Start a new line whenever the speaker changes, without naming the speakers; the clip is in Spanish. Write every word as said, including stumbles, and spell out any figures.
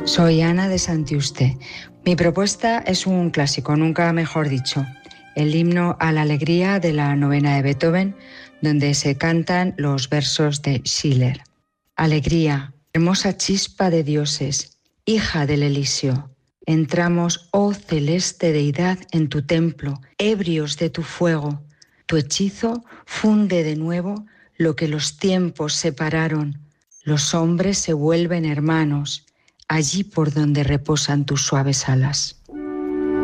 Soy Ana de Santiuste. Mi propuesta es un clásico, nunca mejor dicho, el himno a la alegría de la novena de Beethoven, donde se cantan los versos de Schiller. Alegría, hermosa chispa de dioses, hija del Elíseo. Entramos, oh celeste deidad, en tu templo, ebrios de tu fuego. Tu hechizo funde de nuevo lo que los tiempos separaron. Los hombres se vuelven hermanos, allí por donde reposan tus suaves alas.